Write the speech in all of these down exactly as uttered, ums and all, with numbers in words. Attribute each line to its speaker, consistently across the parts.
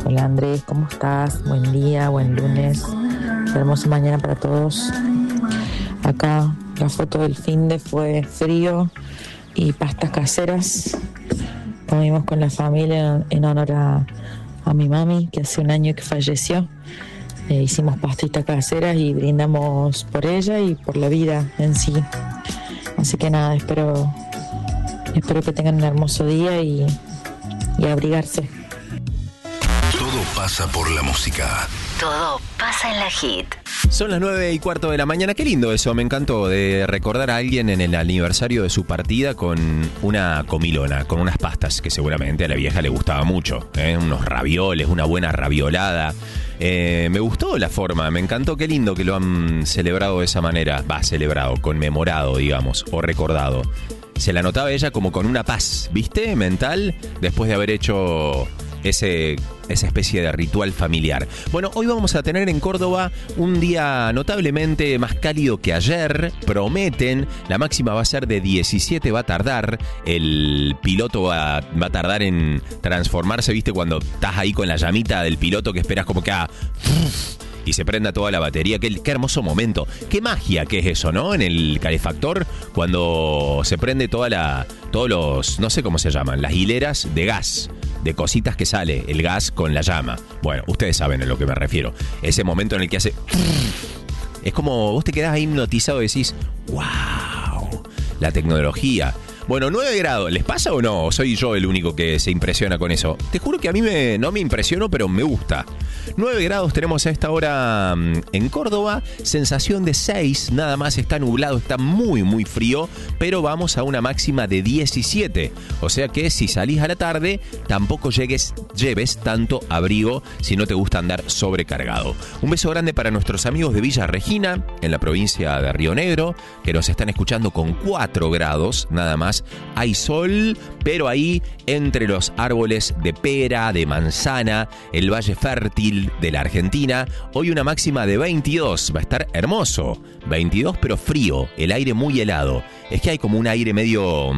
Speaker 1: Hola Andrés, ¿cómo estás? Buen día, buen lunes. Hermosa mañana para todos. Acá la foto del finde fue frío y pastas caseras. Comimos con la familia en honor a, a mi mami, que hace un año que falleció. Eh, hicimos pastitas caseras y brindamos por ella y por la vida en sí. Así que nada, espero, espero que tengan un hermoso día y, y abrigarse.
Speaker 2: Todo pasa por la música.
Speaker 3: Todo pasa en la hit.
Speaker 4: Son las nueve y cuarto de la mañana. Qué lindo eso, me encantó, de recordar a alguien en el aniversario de su partida con una comilona, con unas pastas que seguramente a la vieja le gustaba mucho, ¿eh? Unos ravioles, una buena raviolada. Eh, me gustó la forma, me encantó, qué lindo que lo han celebrado de esa manera. Va, celebrado, conmemorado, digamos, o recordado. Se la notaba ella como con una paz, ¿viste? Mental, después de haber hecho ese, esa especie de ritual familiar. Bueno, hoy vamos a tener en Córdoba un día notablemente más cálido que ayer. Prometen, la máxima va a ser de diecisiete, va a tardar. El piloto va, va a tardar en transformarse, ¿viste? Cuando estás ahí con la llamita del piloto que esperas como que haga y se prenda toda la batería. Qué, qué hermoso momento. Qué magia que es eso, ¿no? En el calefactor, cuando se prende toda la, todos los, no sé cómo se llaman, las hileras de gas, de cositas que sale el gas con la llama. Bueno, ustedes saben a lo que me refiero. Ese momento en el que hace... Es como vos te quedás ahí hipnotizado y decís, wow, la tecnología. Bueno, nueve grados, ¿les pasa o no? ¿O soy yo el único que se impresiona con eso? Te juro que a mí me, no me impresionó, pero me gusta. nueve grados tenemos a esta hora en Córdoba, sensación de seis, nada más, está nublado, está muy muy frío, pero vamos a una máxima de diecisiete. O sea que si salís a la tarde, tampoco llegues, lleves tanto abrigo si no te gusta andar sobrecargado. Un beso grande para nuestros amigos de Villa Regina, en la provincia de Río Negro, que nos están escuchando con cuatro grados, nada más. Hay sol, pero ahí entre los árboles de pera, de manzana, el valle fértil de la Argentina, hoy una máxima de veintidós, va a estar hermoso, veintidós pero frío, el aire muy helado, es que hay como un aire medio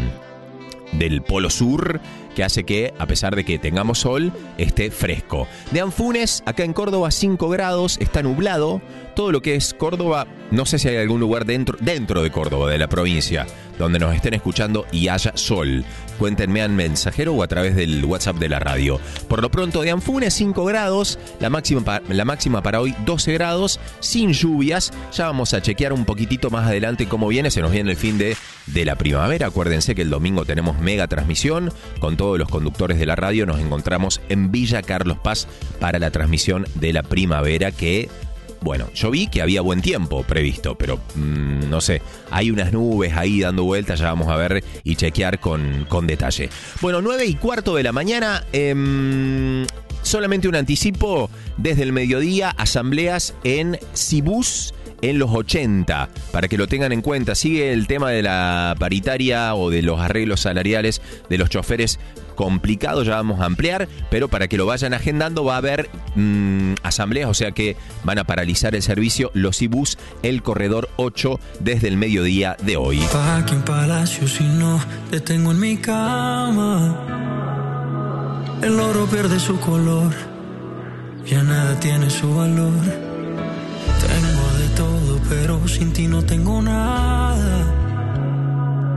Speaker 4: mmm, del polo sur, que hace que, a pesar de que tengamos sol, esté fresco. De Anfunes, acá en Córdoba, cinco grados, está nublado. Todo lo que es Córdoba, no sé si hay algún lugar dentro, dentro de Córdoba, de la provincia, donde nos estén escuchando y haya sol. Cuéntenme al mensajero o a través del WhatsApp de la radio. Por lo pronto, de Anfunes, cinco grados, la máxima, la máxima para hoy, doce grados, sin lluvias. Ya vamos a chequear un poquitito más adelante cómo viene. Se nos viene el fin de, de la primavera. Acuérdense que el domingo tenemos mega transmisión con todos los conductores de la radio. Nos encontramos en Villa Carlos Paz para la transmisión de la primavera que... Bueno, yo vi que había buen tiempo previsto, pero mmm, no sé, hay unas nubes ahí dando vueltas, ya vamos a ver y chequear con, con detalle. Bueno, nueve y cuarto de la mañana, eh, solamente un anticipo, desde el mediodía, asambleas en Cibús en los ochenta, para que lo tengan en cuenta. Sigue el tema de la paritaria o de los arreglos salariales de los choferes complicado, ya vamos a ampliar, pero para que lo vayan agendando va a haber mmm, asambleas, o sea que van a paralizar el servicio los Cibús, el corredor ocho, desde el mediodía de hoy.
Speaker 5: Aquí en Palacio, si no te tengo en mi cama, el oro pierde su color, ya nada tiene su valor. Tengo de todo, pero sin ti no tengo nada.